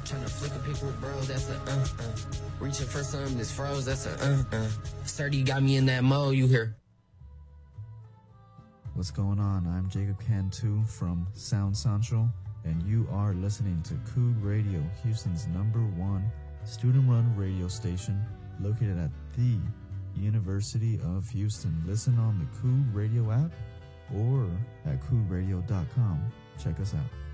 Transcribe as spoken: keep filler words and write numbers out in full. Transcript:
Tryna flick a pick with bro, that's a uh-uh. Reaching for something that's froze, that's a uh-uh. Sturdy got me in that mode, you hear? What's going on? I'm Jacob Cantu from Sound Central, and you are listening to Coog Radio, Houston's number one student-run radio station located at the University of Houston. Listen on the Coog Radio app or at coog radio dot com. Check us out.